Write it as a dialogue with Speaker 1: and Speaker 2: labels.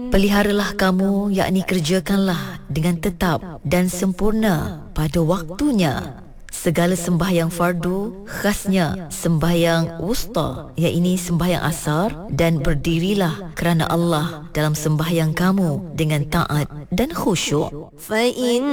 Speaker 1: Peliharalah kamu, yakni kerjakanlah dengan tetap dan sempurna pada waktunya segala sembahyang fardu, khasnya sembahyang wusta, iaitu sembahyang asar, dan berdirilah kerana Allah dalam sembahyang kamu dengan taat dan khusyuk.